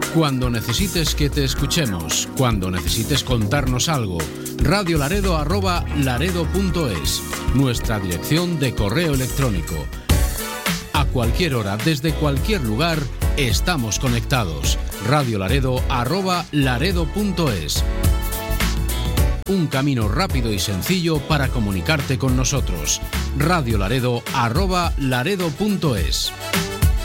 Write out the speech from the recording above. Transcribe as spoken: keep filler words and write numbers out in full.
Cuando necesites que te escuchemos, cuando necesites contarnos algo, radiolaredo arroba laredo punto es, nuestra dirección de correo electrónico. A cualquier hora, desde cualquier lugar, estamos conectados. radiolaredo arroba laredo punto es. Un camino rápido y sencillo para comunicarte con nosotros. radiolaredo arroba laredo punto es.